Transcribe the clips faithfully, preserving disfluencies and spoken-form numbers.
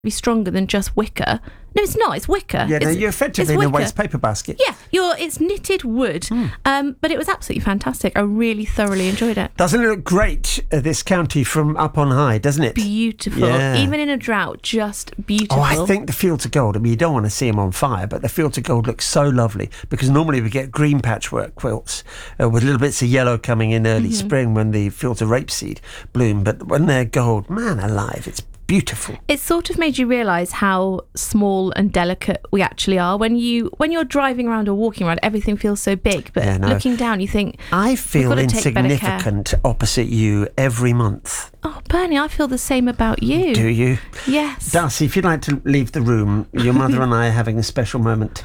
be stronger than just wicker. No, it's not. It's wicker. Yeah, it's, no, you're effectively in a waste paper basket. Yeah, you're. It's knitted wood, mm. um, but it was absolutely fantastic. I really thoroughly enjoyed it. Doesn't it look great, uh, this county from up on high, doesn't it? Beautiful. Yeah. Even in a drought, just beautiful. Oh, I think the Fields of Gold, I mean, you don't want to see them on fire, but the Fields of Gold look so lovely, because normally we get green patchwork quilts uh, with little bits of yellow coming in early mm-hmm. spring when the fields of rapeseed bloom, but when they're gold, man alive, it's beautiful. It sort of made you realise how small and delicate we actually are. When you when you're driving around or walking around, everything feels so big. But yeah, no. looking down, you think I feel insignificant opposite you every month. Oh, Bernie, I feel the same about you. Do you? Yes. Darcy, if you'd like to leave the room, your mother and I are having a special moment.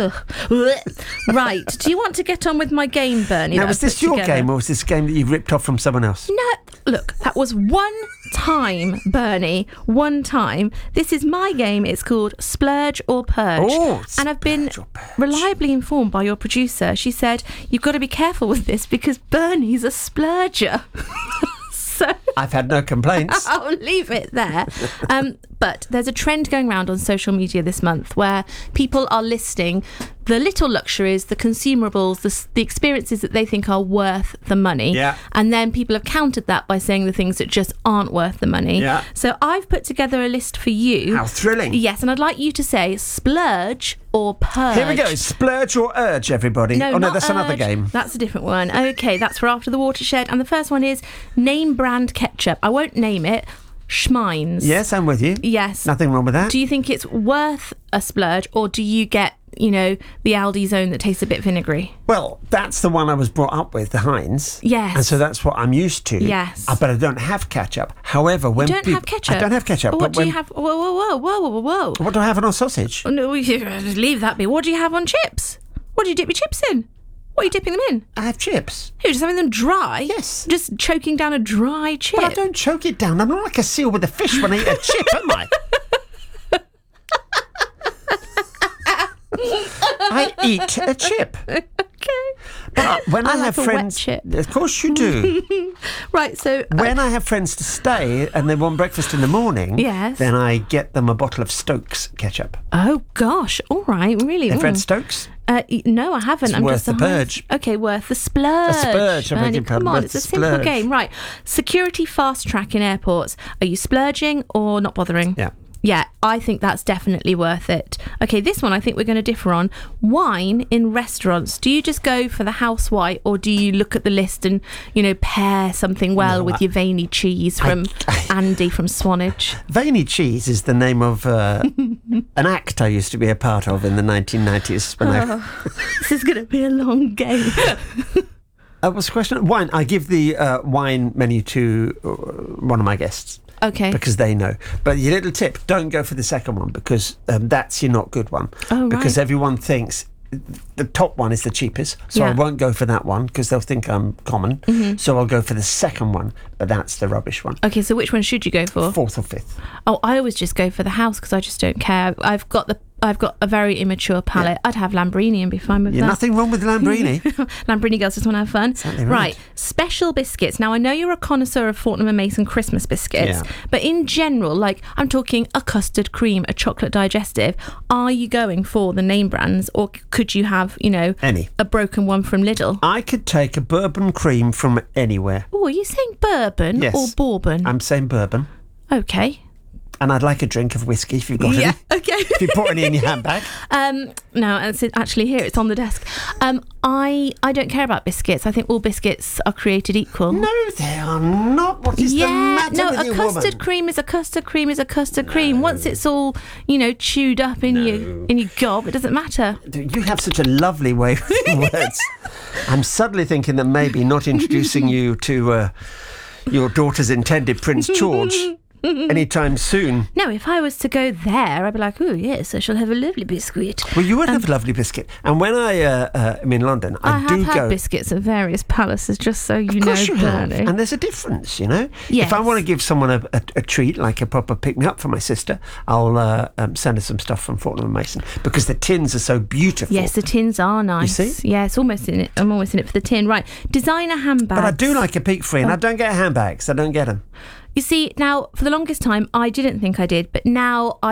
Right. Do you want to get on with my game, Bernie? Now, was this your together? game, or was this a game that you ripped off from someone else? No. Look, that was one time, Bernie. One time. This is my game. It's called Splurge or Purge. Oh, and I've been reliably informed by your producer. She said, you've got to be careful with this because Bernie's a splurger. So I've had no complaints. I'll leave it there. Um, but there's a trend going around on social media this month where people are listing the little luxuries, the consumerables, the, the experiences that they think are worth the money. Yeah. And then people have countered that by saying the things that just aren't worth the money. Yeah. So I've put together a list for you. How thrilling. Yes, and I'd like you to say splurge or purge. Here we go. Splurge or urge, everybody. No, oh, no, not that's urge. another game. That's a different one. Okay, that's for After the Watershed. And the first one is name brand ketchup. I won't name it. Schmeins. Yes, I'm with you. Yes. Nothing wrong with that. Do you think it's worth a splurge, or do you get, you know, the Aldi Zone that tastes a bit vinegary? Well, that's the one I was brought up with, the Heinz. Yes. And so that's what I'm used to. Yes. Uh, but I don't have ketchup. However, when you don't peop- have ketchup? I don't have ketchup. What but do when... you have? Whoa, whoa, whoa, whoa, whoa, whoa. What do I have on a sausage? Oh, no, just leave that be. What do you have on chips? What do you dip your chips in? What are you dipping them in? I have chips. Who, just having them dry? Yes. Just choking down a dry chip? But I don't choke it down. I'm not like a seal with a fish when I eat a chip, am I? I eat a chip. Okay. But when I, I like have a friends, wet chip. Of course you do. Right, so when I have friends to stay and they want breakfast in the morning, yes. then I get them a bottle of Stokes ketchup. Oh gosh, all right, really. Have you read Stokes? Uh, no, I haven't. It's I'm worth just the purge. Okay, worth the splurge. A splurge, I beg your pardon. Come on, Worth it's a the simple splurge. game. Right, security fast track in airports. Are you splurging or not bothering? Yeah. Yeah, I think that's definitely worth it. Okay, this one I think we're going to differ on. Wine in restaurants. Do you just go for the house white, or do you look at the list and, you know, pair something well No, with I, your veiny cheese from I, I, Andy from Swanage? Veiny Cheese is the name of uh, an act I used to be a part of in the nineteen nineties. When oh, this is going to be a long game. Uh, what's the question? Wine. I give the uh, wine menu to uh, one of my guests. Okay. Because they know. But your little tip, don't go for the second one, because um, that's your not good one. Oh, right. Because everyone thinks the top one is the cheapest, so yeah. I won't go for that one because they'll think I'm common. Mm-hmm. So I'll go for the second one, but that's the rubbish one. Okay, so which one should you go for? Fourth or fifth. Oh, I always just go for the house because I just don't care. I've got the I've got a very immature palate. Yeah. I'd have Lambrini and be fine with yeah, that. Nothing wrong with Lambrini. Lambrini girls just want to have fun. Exactly right. Right. Special biscuits. Now, I know you're a connoisseur of Fortnum and Mason Christmas biscuits, yeah. but in general, like I'm talking a custard cream, a chocolate digestive, are you going for the name brands, or could you have, you know, any a broken one from Lidl? I could take a bourbon cream from anywhere. Oh, are you saying bourbon yes. or bourbon? I'm saying bourbon. Okay. And I'd like a drink of whiskey if you've got yeah, any. okay. If you put any in your handbag. Um, no, it's actually here. It's on the desk. Um, I I don't care about biscuits. I think all biscuits are created equal. No, they are not. What is yeah, the matter no, with a you, custard woman? cream is a custard cream is a custard no. cream. Once it's all, you know, chewed up in no. your in your gob, it doesn't matter. You have such a lovely way with words. I'm suddenly thinking that maybe not introducing you to uh, your daughter's intended Prince George anytime soon. No, if I was to go there, I'd be like, oh yes, I shall have a lovely biscuit. Well, you would um, have a lovely biscuit. And when I uh, uh, am in London, I, I do have go. had biscuits at various palaces, just so you of know, course you have. Bernie. And there's a difference, you know. Yes. If I want to give someone a, a, a treat, like a proper pick me up for my sister, I'll uh, um, send her some stuff from Fortnum and Mason because the tins are so beautiful. Yes, the tins are nice. You see? Yeah, it's almost in it. I'm almost in it for the tin. Right, designer handbags. But I do like a peak free, and oh. I don't get handbags. I don't get them. You see, now, for the longest time, I didn't think I did, but now I